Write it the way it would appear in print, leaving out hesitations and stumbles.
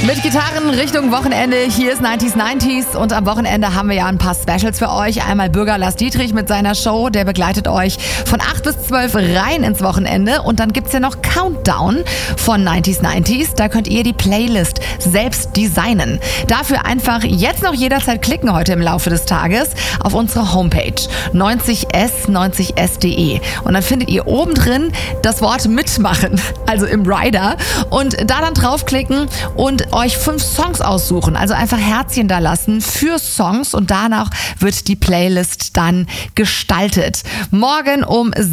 Mit Gitarren Richtung Wochenende. Hier ist 90s und am Wochenende haben wir ja ein paar Specials für euch. Einmal Bürger Lars Dietrich mit seiner Show, der begleitet euch von 8 bis 12 rein ins Wochenende. Und dann gibt's ja noch Countdown von 90s. Da könnt ihr die Playlist selbst designen. Dafür einfach jetzt noch jederzeit klicken heute im Laufe des Tages auf unsere Homepage 90s.de. Und dann findet ihr oben drin das Wort mitmachen, also im Rider. Und da dann draufklicken und euch 5 Songs aussuchen. Also einfach Herzchen da lassen für Songs und danach wird die Playlist dann gestaltet. Morgen um